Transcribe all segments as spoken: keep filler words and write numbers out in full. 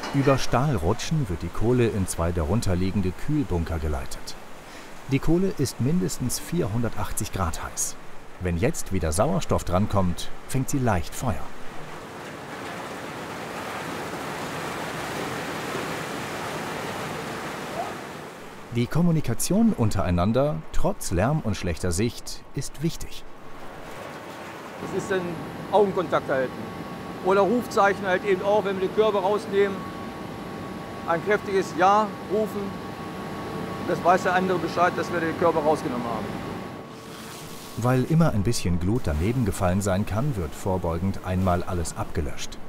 Über Stahlrutschen wird die Kohle in zwei darunterliegende Kühlbunker geleitet. Die Kohle ist mindestens vierhundertachtzig Grad heiß. Wenn jetzt wieder Sauerstoff drankommt, fängt sie leicht Feuer. Die Kommunikation untereinander, trotz Lärm und schlechter Sicht, ist wichtig. Es ist ein Augenkontakt halten. Oder Rufzeichen halt eben auch, wenn wir die Körbe rausnehmen. Ein kräftiges Ja rufen. Das weiß der andere Bescheid, dass wir den Körper rausgenommen haben. Weil immer ein bisschen Glut daneben gefallen sein kann, wird vorbeugend einmal alles abgelöscht.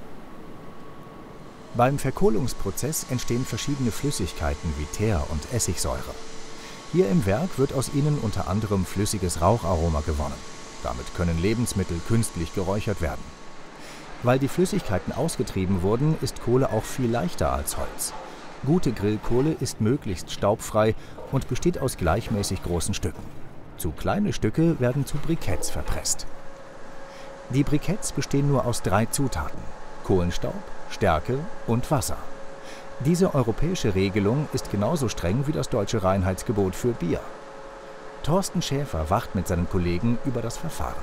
Beim Verkohlungsprozess entstehen verschiedene Flüssigkeiten wie Teer und Essigsäure. Hier im Werk wird aus ihnen unter anderem flüssiges Raucharoma gewonnen. Damit können Lebensmittel künstlich geräuchert werden. Weil die Flüssigkeiten ausgetrieben wurden, ist Kohle auch viel leichter als Holz. Gute Grillkohle ist möglichst staubfrei und besteht aus gleichmäßig großen Stücken. Zu kleine Stücke werden zu Briketts verpresst. Die Briketts bestehen nur aus drei Zutaten: Kohlenstaub, Stärke und Wasser. Diese europäische Regelung ist genauso streng wie das deutsche Reinheitsgebot für Bier. Thorsten Schäfer wacht mit seinen Kollegen über das Verfahren.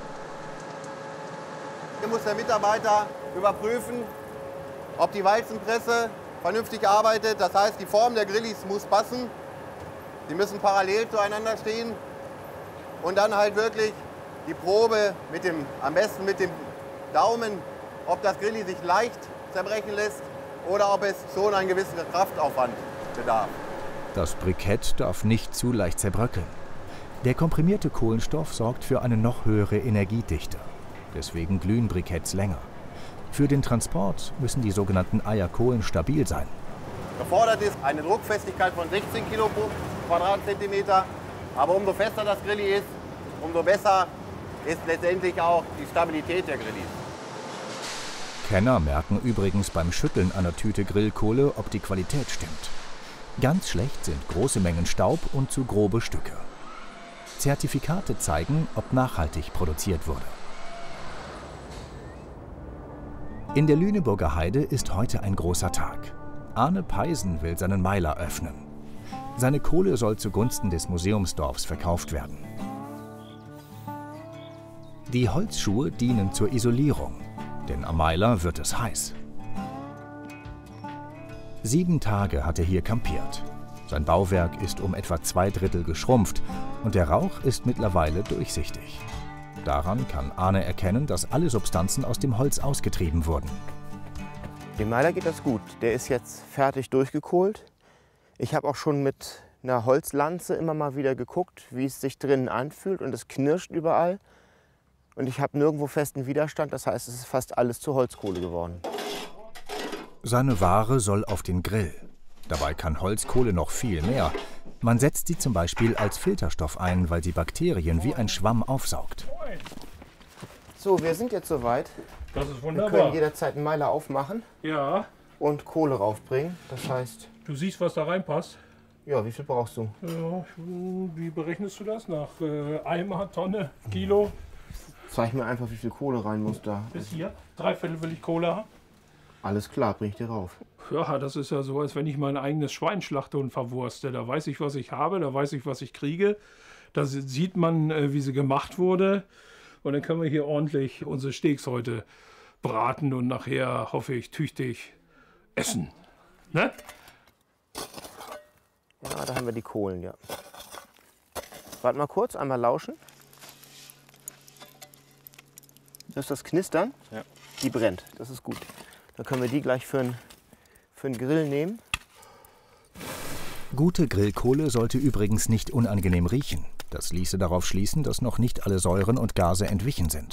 Hier muss der Mitarbeiter überprüfen, ob die Walzenpresse vernünftig arbeitet. Das heißt, die Form der Grillis muss passen. Die müssen parallel zueinander stehen. Und dann halt wirklich die Probe mit dem, am besten mit dem Daumen, ob das Grilli sich leicht zerbrechen lässt oder ob es schon einen gewissen Kraftaufwand bedarf. Das Brikett darf nicht zu leicht zerbröckeln. Der komprimierte Kohlenstoff sorgt für eine noch höhere Energiedichte. Deswegen glühen Briketts länger. Für den Transport müssen die sogenannten Eierkohlen stabil sein. Gefordert ist eine Druckfestigkeit von sechzehn Kilo pro Quadratzentimeter. Aber umso fester das Grilli ist, umso besser ist letztendlich auch die Stabilität der Grillis. Kenner merken übrigens beim Schütteln einer Tüte Grillkohle, ob die Qualität stimmt. Ganz schlecht sind große Mengen Staub und zu grobe Stücke. Zertifikate zeigen, ob nachhaltig produziert wurde. In der Lüneburger Heide ist heute ein großer Tag. Arne Peisen will seinen Meiler öffnen. Seine Kohle soll zugunsten des Museumsdorfs verkauft werden. Die Holzschuhe dienen zur Isolierung, denn am Meiler wird es heiß. Sieben Tage hat er hier kampiert. Sein Bauwerk ist um etwa zwei Drittel geschrumpft und der Rauch ist mittlerweile durchsichtig. Daran kann Arne erkennen, dass alle Substanzen aus dem Holz ausgetrieben wurden. Dem Meiler geht das gut. Der ist jetzt fertig durchgekohlt. Ich habe auch schon mit einer Holzlanze immer mal wieder geguckt, wie es sich drinnen anfühlt, und es knirscht überall. Und ich habe nirgendwo festen Widerstand, das heißt, es ist fast alles zu Holzkohle geworden. Seine Ware soll auf den Grill. Dabei kann Holzkohle noch viel mehr. Man setzt sie zum Beispiel als Filterstoff ein, weil sie Bakterien wie ein Schwamm aufsaugt. So, wir sind jetzt soweit. Das ist wunderbar. Wir können jederzeit einen Meiler aufmachen. Ja. Und Kohle raufbringen. Das heißt... Du siehst, was da reinpasst? Ja, wie viel brauchst du? Ja, wie berechnest du das? Nach äh, Eimer, Tonne, Kilo? Zeig mir einfach, wie viel Kohle rein muss da. Bis hier. Dreiviertel will ich Kohle haben. Alles klar, bring ich dir rauf. Ja, das ist ja so, als wenn ich mein eigenes Schwein schlachte und verwurste. Da weiß ich, was ich habe, da weiß ich, was ich kriege. Da sieht man, wie sie gemacht wurde. Und dann können wir hier ordentlich unsere Steaks heute braten und nachher, hoffe ich, tüchtig essen. Ne? Ja, da haben wir die Kohlen, ja. Warte mal kurz, einmal lauschen. Das ist das Knistern. Ja. Die brennt, das ist gut. Dann können wir die gleich für einen für einen Grill nehmen. Gute Grillkohle sollte übrigens nicht unangenehm riechen. Das ließe darauf schließen, dass noch nicht alle Säuren und Gase entwichen sind.